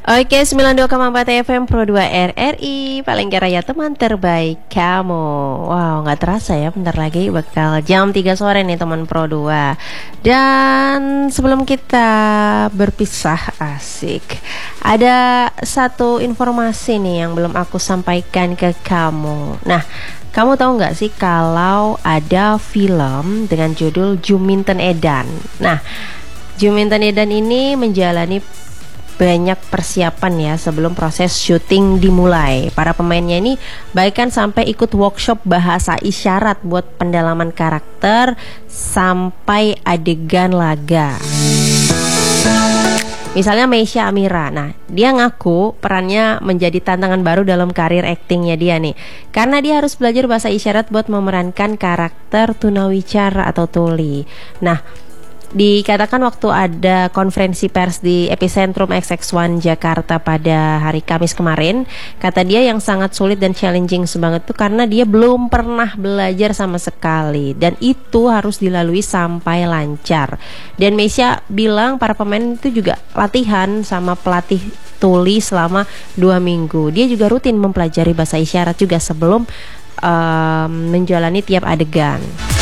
Oke, 92,4 FM Pro 2 RRI, paling kaya teman terbaik kamu. Wow, nggak terasa ya, bentar lagi bakal jam 3 sore nih teman Pro 2. Dan sebelum kita berpisah, asik, ada satu informasi nih yang belum aku sampaikan ke kamu. Nah, kamu tahu nggak sih kalau ada film dengan judul Juminten Edan? Nah, Juminten Edan ini menjalani banyak persiapan ya sebelum proses syuting dimulai. Para pemainnya ini bahkan sampai ikut workshop bahasa isyarat buat pendalaman karakter sampai adegan laga. Misalnya Meisya Amira, nah dia ngaku perannya menjadi tantangan baru dalam karir aktingnya dia nih, karena dia harus belajar bahasa isyarat buat memerankan karakter tunawicara atau tuli. Nah, dikatakan waktu ada konferensi pers di Epicentrum XX1 Jakarta pada hari Kamis kemarin, kata dia yang sangat sulit dan challenging banget tuh karena dia belum pernah belajar sama sekali, dan itu harus dilalui sampai lancar. Dan Meisya bilang para pemain itu juga latihan sama pelatih tuli selama 2 minggu. Dia juga rutin mempelajari bahasa isyarat juga sebelum menjalani tiap adegan.